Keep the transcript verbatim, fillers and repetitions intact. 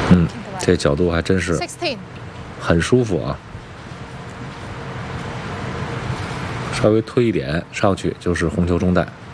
嗯，这角度还真是很舒服啊。稍微推一点上去就是红球中带。